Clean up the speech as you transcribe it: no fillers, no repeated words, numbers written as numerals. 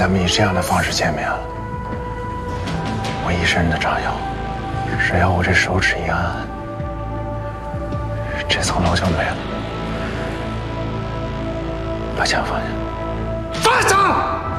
咱们以这样的方式见面了。我一身的炸药，只要我这手指一按，这层楼就没了。把枪放下。放下！